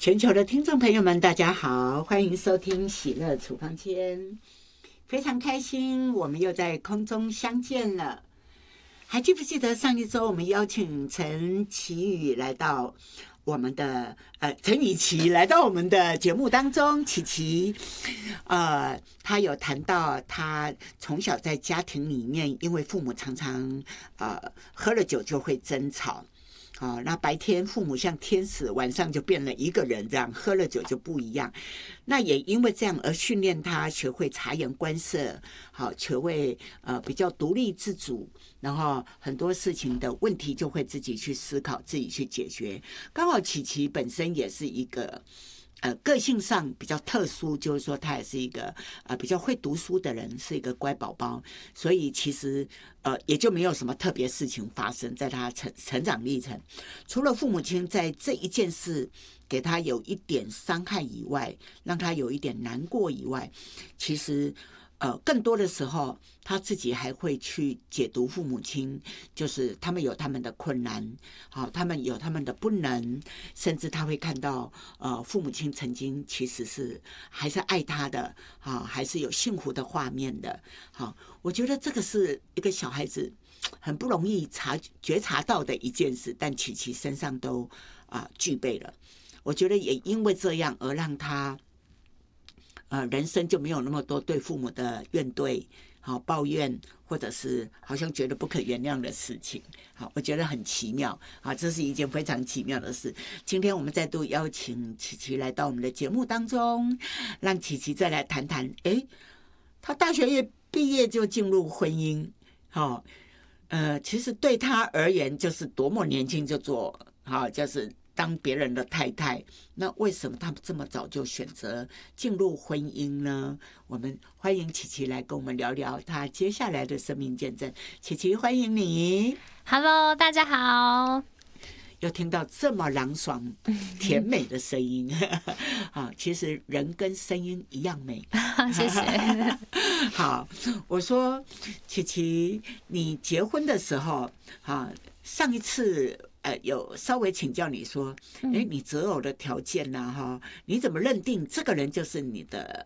全球的听众朋友们，大家好，欢迎收听喜乐处方间，非常开心，我们又在空中相见了。还记不记得上一周我们邀请陈启宇来到我们的陈雨琪来到我们的节目当中，琪琪他有谈到他从小在家庭里面，因为父母常常喝了酒就会争吵。那白天父母像天使，晚上就变了一个人，这样喝了酒就不一样。那也因为这样而训练他学会察言观色，学会比较独立自主，然后很多事情的问题就会自己去思考，自己去解决。刚好琪琪本身也是一个个性上比较特殊，就是说他也是一个比较会读书的人，是一个乖宝宝，所以其实也就没有什么特别事情发生在他成长历程。除了父母亲在这一件事给他有一点伤害以外，让他有一点难过以外，其实更多的时候他自己还会去解读父母亲，就是他们有他们的困难，他们有他们的不能，甚至他会看到父母亲曾经其实是还是爱他的，还是有幸福的画面的。我觉得这个是一个小孩子很不容易觉察到的一件事，但琪琪身上都具备了。我觉得也因为这样而让他人生就没有那么多对父母的怨怼、抱怨，或者是好像觉得不可原谅的事情。我觉得很奇妙，这是一件非常奇妙的事。今天我们再度邀请琪琪来到我们的节目当中，让琪琪再来谈谈，他大学毕业就进入婚姻，其实对他而言就是多么年轻就做，就是当别人的太太，那为什么他们这么早就选择进入婚姻呢？我们欢迎琪琪来跟我们聊聊他接下来的生命见证。琪琪，欢迎你。 Hello， 大家好。 又听到这么朗爽甜美的声音其实人跟声音一样美谢谢好，我说琪琪，你结婚的时候上一次有稍微请教你说，你择偶的条件你怎么认定这个人就是你的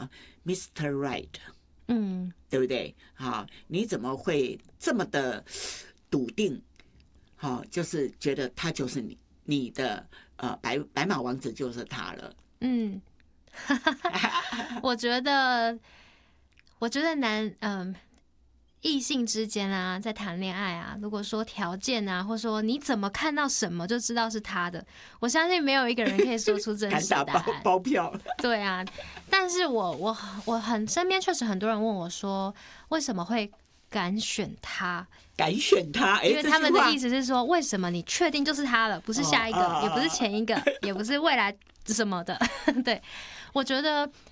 Mr. Right？ 对不对？你怎么会这么的笃定？就是觉得他就是你的白马王子就是他了。 我觉得异性之间啊，在谈恋爱啊，如果说条件啊，或者说你怎么看到什么就知道是他的，我相信没有一个人可以说出真实答案。 敢打包票。对啊，但是我身边确实很多人问我说，为什么会敢选他？因为他们的意思是说，为什么你确定就是他了，不是下一个，也不是前一个，也不是未来什么的。对，我觉得